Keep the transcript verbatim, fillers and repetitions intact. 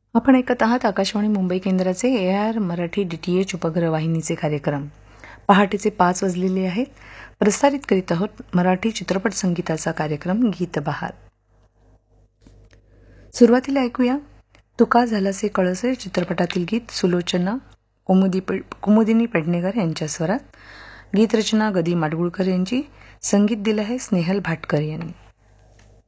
आपण ऐकत आहात आकाशवाणी मुंबई केंद्राचे A R Marathi D T H उपग्रह वाहिनीचे कार्यक्रम. पहाटेचे पाच वाजलेले आहेत. प्रसारित करीत आहोत मराठी चित्रपट संगीताचा कार्यक्रम गीत बहार. सुरुवातीला ऐकूया तुका झालासे कळसे चित्रपटातील गीत. सुलोचना कुमुदी कुमुदिनी पेडणेकर यांच्या स्वरात. गीतरचना गदी माडगुळकर यांची. संगीत दिलं आहे स्नेहल भाटकर यांनी.